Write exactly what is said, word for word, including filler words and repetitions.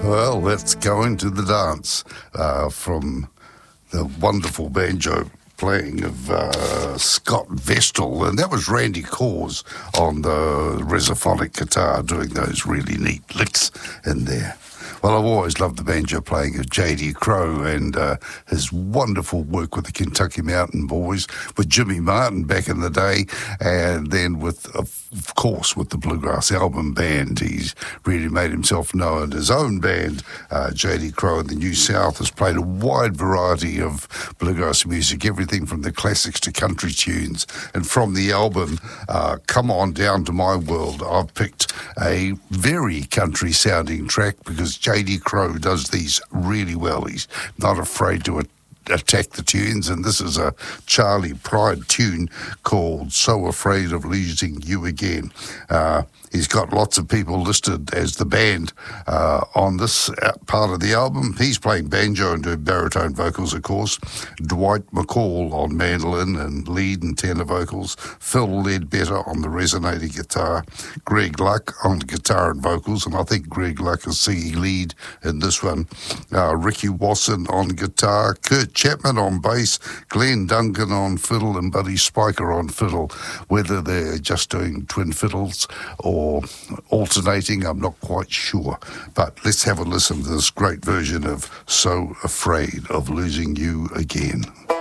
Well, let's go into the dance uh, from the wonderful banjo playing of uh, Scott Vestal, and that was Randy Cause on the resophonic guitar doing those really neat licks in there. Well, I've always loved the banjo playing of J D Crowe and uh, his wonderful work with the Kentucky Mountain Boys, with Jimmy Martin back in the day, and then with, of course, with the Bluegrass Album Band. He's really made himself known. His own band, uh, J D Crowe in the New South, has played a wide variety of bluegrass music, everything from the classics to country tunes. And from the album, uh, Come On Down to My World, I've picked a very country-sounding track because J D Crowe does these really well. He's not afraid to attack the tunes, and this is a Charlie Pride tune called So Afraid of Losing You Again. Uh, he's got lots of people listed as the band uh, on this part of the album. He's playing banjo and doing baritone vocals, of course. Dwight McCall on mandolin and lead and tenor vocals. Phil Ledbetter on the resonating guitar. Greg Luck on guitar and vocals, and I think Greg Luck is singing lead in this one. Uh, Ricky Wasson on guitar. Kurt Chapman on bass, Glenn Duncan on fiddle, and Buddy Spiker on fiddle. Whether they're just doing twin fiddles or alternating, I'm not quite sure. But let's have a listen to this great version of So Afraid of Losing You Again.